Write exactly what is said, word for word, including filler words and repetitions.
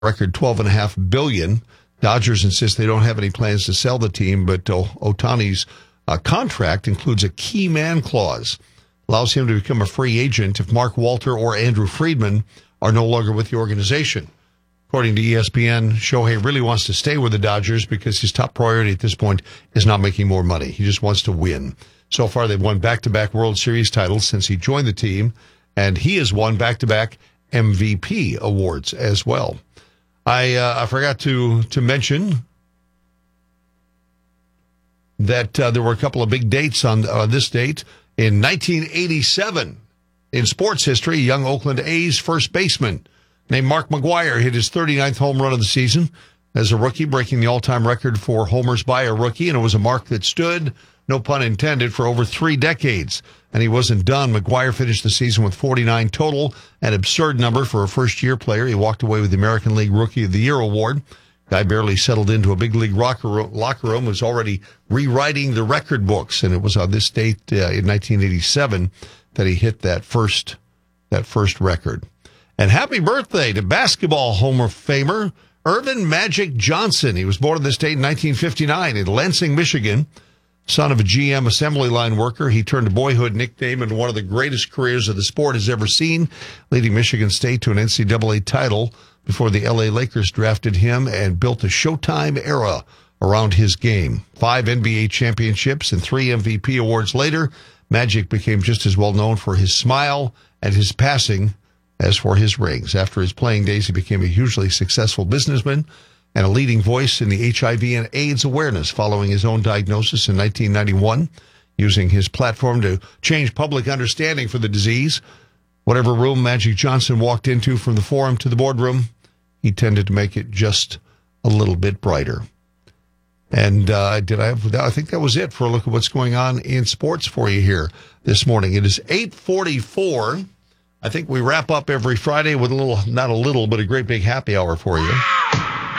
record twelve point five billion dollars. Dodgers insist they don't have any plans to sell the team, but Ohtani's uh, contract includes a key man clause. Allows him to become a free agent if Mark Walter or Andrew Friedman are no longer with the organization. According to E S P N, Shohei really wants to stay with the Dodgers because his top priority at this point is not making more money. He just wants to win. So far, they've won back-to-back World Series titles since he joined the team, and he has won back-to-back M V P awards as well. I uh, I forgot to, to mention that uh, there were a couple of big dates on uh, this date. In nineteen eighty-seven, in sports history, young Oakland A's first baseman named Mark McGwire hit his thirty-ninth home run of the season as a rookie, breaking the all-time record for homers by a rookie, and it was a mark that stood, no pun intended, for over three decades. And he wasn't done. McGwire finished the season with forty-nine total, an absurd number for a first-year player. He walked away with the American League Rookie of the Year award. Guy barely settled into a big league locker room, locker room was already rewriting the record books, and it was on this date uh, in nineteen eighty-seven that he hit that first that first record. And happy birthday to basketball Hall of Famer Earvin Magic Johnson. He was born on this date in nineteen fifty-nine in Lansing, Michigan. Son of a G M assembly line worker, he turned a boyhood nickname into one of the greatest careers of the sport has ever seen, leading Michigan State to an N C double A title before the L A Lakers drafted him and built a Showtime era around his game. Five N B A championships and three M V P awards later, Magic became just as well known for his smile and his passing as for his rings. After his playing days, he became a hugely successful businessman and a leading voice in the H I V and AIDS awareness following his own diagnosis in nineteen ninety-one, using his platform to change public understanding for the disease. Whatever room Magic Johnson walked into from the forum to the boardroom, he tended to make it just a little bit brighter. And uh, did I have, I think that was it for a look at what's going on in sports for you here this morning. It is eight forty-four. I think we wrap up every Friday with a little, not a little, but a great big happy hour for you.